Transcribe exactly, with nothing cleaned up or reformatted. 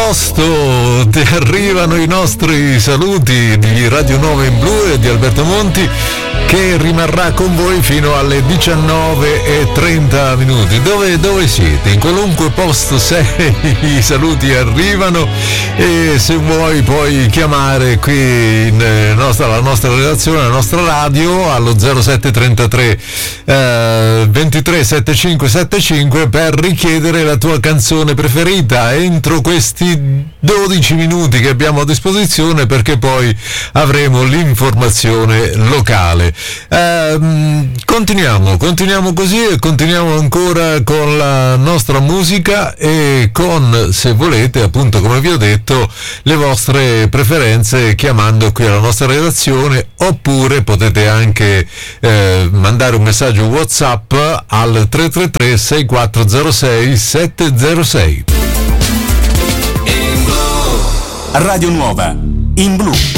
posto, ti arrivano i nostri saluti di Radio Nuova in Blu e di Alberto Monti, che rimarrà con voi fino alle diciannove e trenta minuti. Dove, dove siete? In qualunque posto sei, i saluti arrivano, e se vuoi puoi chiamare qui in nostra, la nostra redazione, la nostra radio, allo zero sette trentatré eh, ventitré settantacinque settantacinque per richiedere la tua canzone preferita entro questi dodici minuti che abbiamo a disposizione, perché poi avremo l'informazione locale. Eh, continuiamo, continuiamo così e continuiamo ancora con la nostra musica e con, se volete, appunto, come vi ho detto, le vostre preferenze chiamando qui alla nostra redazione, oppure potete anche eh, mandare un messaggio WhatsApp al tre tre tre sei quattro zero sei sette zero sei. Radio Nuova in Blu.